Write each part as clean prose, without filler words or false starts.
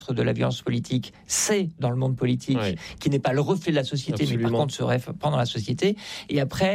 de la violence politique, c'est dans le monde politique, qui n'est pas le reflet de la société, mais par contre se répand dans la société. Et après,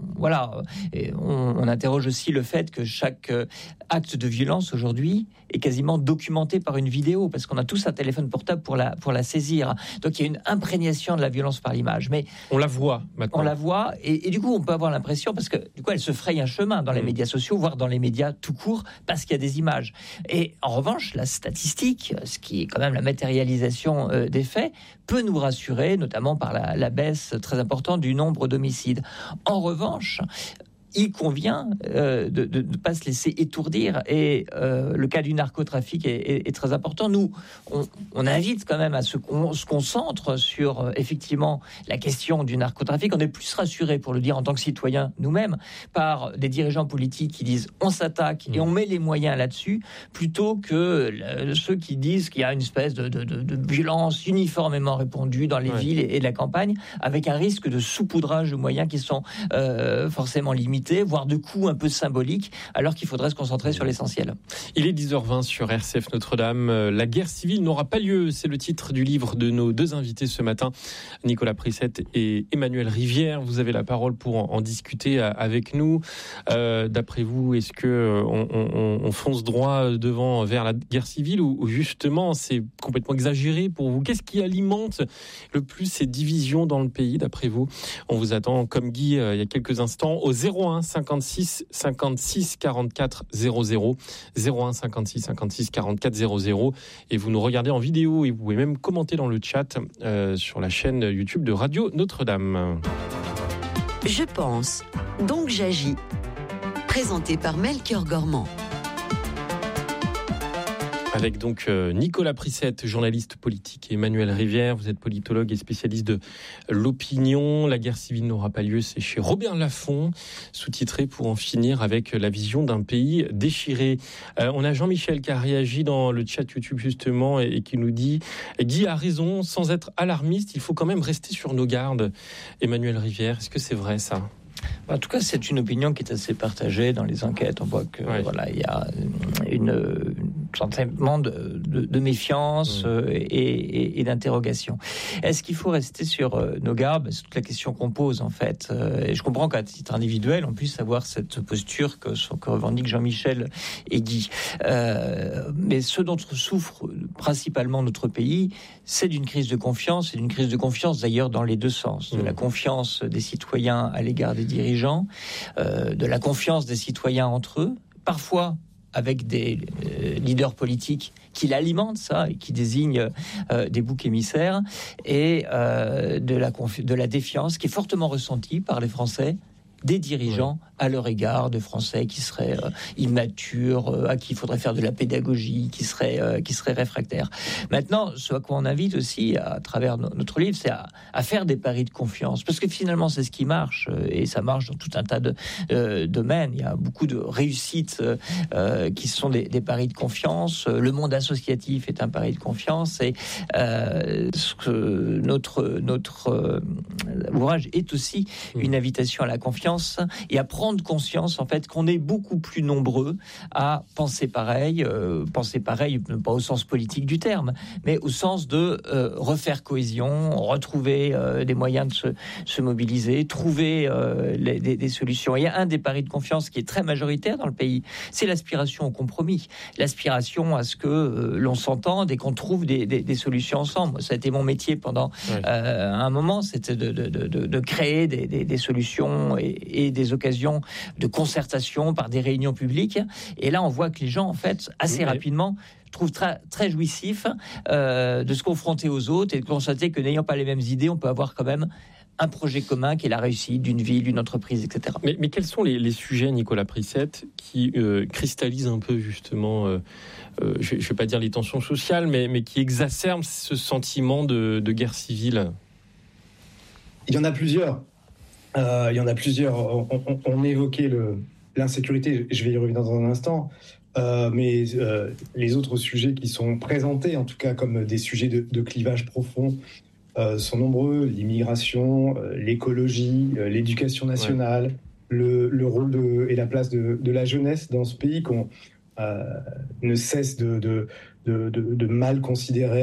on interroge aussi le fait que chaque acte de violence aujourd'hui est quasiment documenté par une vidéo, parce qu'on a tous un téléphone portable pour la saisir. Donc il y a une imprégnation de la violence par l'image. Mais on la voit maintenant. On la voit, et du coup on peut avoir l'impression, parce que du coup elle se fraye un chemin dans les médias sociaux, voire dans les médias tout court, parce qu'il y a des images. Et en revanche, la statistique, ce qui est quand même la matérialisation des faits, peut nous rassurer, notamment par la baisse très importante du nombre d'homicides. En revanche, il convient de ne pas se laisser étourdir, et le cas du narcotrafic est très important. Nous, on invite quand même à se concentre sur effectivement la question du narcotrafic. On est plus rassuré, pour le dire en tant que citoyen nous-mêmes, par des dirigeants politiques qui disent on s'attaque et on met les moyens là-dessus, plutôt que ceux qui disent qu'il y a une espèce de violence uniformément répandue dans les villes et la campagne, avec un risque de saupoudrage de moyens qui sont forcément limités, voire de coûts un peu symboliques, alors qu'il faudrait se concentrer sur l'essentiel. Il est 10h20 sur RCF Notre-Dame. La guerre civile n'aura pas lieu, c'est le titre du livre de nos deux invités ce matin, Nicolas Prissette et Emmanuel Rivière. Vous avez la parole pour en discuter avec nous. D'après vous, est-ce que on fonce droit vers la guerre civile, ou justement c'est complètement exagéré pour vous? Qu'est-ce qui alimente le plus ces divisions dans le pays, d'après vous? On vous attend, comme Guy il y a quelques instants, au 01 56 56 44 00, 01 56 56 44 00, et vous nous regardez en vidéo, et vous pouvez même commenter dans le chat sur la chaîne YouTube de Radio Notre-Dame. Je pense, donc j'agis. Présenté par Melchior Gormand. Avec donc Nicolas Prissette, journaliste politique, et Emmanuel Rivière, vous êtes politologue et spécialiste de l'opinion. La guerre civile n'aura pas lieu, c'est chez Robert Laffont, sous-titré Pour en finir avec la vision d'un pays déchiré. On a Jean-Michel qui a réagi dans le chat YouTube justement, et qui nous dit « Guy a raison, sans être alarmiste, il faut quand même rester sur nos gardes ». Emmanuel Rivière, est-ce que c'est vrai ça ? En tout cas, c'est une opinion qui est assez partagée dans les enquêtes. On voit que il y a un sentiment de méfiance et d'interrogation. Est-ce qu'il faut rester sur nos gardes? C'est toute la question qu'on pose en fait. Et je comprends qu'à titre individuel, on puisse avoir cette posture que revendiquent Jean-Michel et Guy. Mais ce dont souffre principalement notre pays, c'est d'une crise de confiance, et d'une crise de confiance d'ailleurs dans les deux sens. De la confiance des citoyens à l'égard des dirigeants, de la confiance des citoyens entre eux, parfois avec des leaders politiques qui l'alimentent, ça, et qui désignent des boucs émissaires, et de la défiance qui est fortement ressentie par les Français, des dirigeants à leur égard, de Français qui seraient immatures, à qui il faudrait faire de la pédagogie, qui seraient réfractaires. Maintenant, ce à quoi on invite aussi à travers notre livre, c'est à faire des paris de confiance, parce que finalement c'est ce qui marche, et ça marche dans tout un tas de domaines. Il y a beaucoup de réussites qui sont des paris de confiance. Le monde associatif est un pari de confiance, et ce que notre ouvrage est aussi une invitation à la confiance, et à prendre conscience en fait qu'on est beaucoup plus nombreux à penser pareil, pas au sens politique du terme, mais au sens de refaire cohésion, retrouver des moyens de se mobiliser, trouver des solutions. Il y a un des paris de confiance qui est très majoritaire dans le pays, c'est l'aspiration au compromis, l'aspiration à ce que l'on s'entende et qu'on trouve des solutions ensemble. Ça a été mon métier pendant un moment, c'était de créer des solutions et des occasions de concertation par des réunions publiques. Et là, on voit que les gens, en fait, assez rapidement, trouvent très, très jouissif de se confronter aux autres et de constater que, n'ayant pas les mêmes idées, on peut avoir quand même un projet commun qui est la réussite d'une ville, d'une entreprise, etc. Mais quels sont les sujets, Nicolas Prissette, qui cristallisent un peu justement, je ne vais pas dire les tensions sociales, mais qui exacerbent ce sentiment de guerre civile? Il y en a plusieurs. On évoquait l'insécurité, je vais y revenir dans un instant, mais les autres sujets qui sont présentés, en tout cas comme des sujets de clivage profond, sont nombreux. L'immigration, l'écologie, l'éducation nationale, le rôle et la place de la jeunesse dans ce pays qu'on ne cesse de de mal considérés.